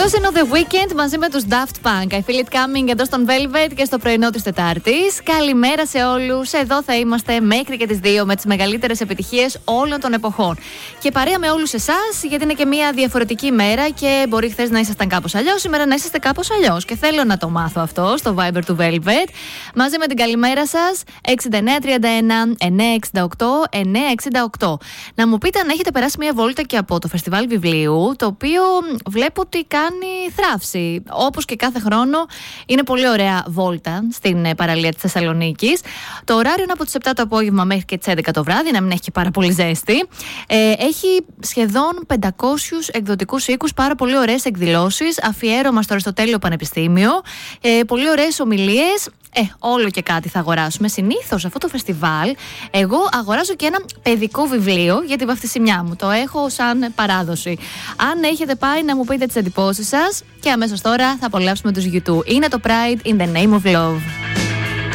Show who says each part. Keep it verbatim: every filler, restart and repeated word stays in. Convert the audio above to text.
Speaker 1: Αυτός είναι ο The Weeknd μαζί με τους Daft Punk. I feel it coming εδώ στον Velvet και στο πρωινό της Τετάρτης. Καλημέρα σε όλους. Εδώ θα είμαστε μέχρι και τις δύο με τις μεγαλύτερες επιτυχίες όλων των εποχών. Και παρέα με όλους εσάς, γιατί είναι και μια διαφορετική μέρα και μπορεί χθες να ήσασταν κάπως αλλιώς, σήμερα να είσαστε κάπως αλλιώς. Και θέλω να το μάθω αυτό στο Viber του Velvet. Μαζί με την καλημέρα σας, εξήντα εννέα τριάντα ένα εννιακόσια εξήντα οκτώ εννιακόσια εξήντα οκτώ. Να μου πείτε αν έχετε περάσει μια βόλτα και από το φεστιβάλ βιβλίου, το οποίο βλέπω ότι κάνει θράψη. Όπως και κάθε χρόνο, είναι πολύ ωραία βόλτα στην παραλία της Θεσσαλονίκης. Το ωράριο είναι από τις επτά το απόγευμα μέχρι και τις έντεκα το βράδυ, να μην έχει και πάρα πολύ ζέστη. Ε, έχει σχεδόν πεντακόσιους εκδοτικούς οίκους, πάρα πολύ ωραίες εκδηλώσεις, αφιέρωμα στο Αριστοτέλειο Πανεπιστήμιο, ε, πολύ ωραίες ομιλίες. Ε, όλο και κάτι θα αγοράσουμε. Συνήθως αυτό το φεστιβάλ, εγώ αγοράζω και ένα παιδικό βιβλίο για την βαφτισιμιά μου. Το έχω σαν παράδοση. Αν έχετε πάει, να μου πείτε τις εντυπώσεις σας. Και αμέσως τώρα θα απολαύσουμε τους γιου τού. Είναι το Pride in the Name of Love.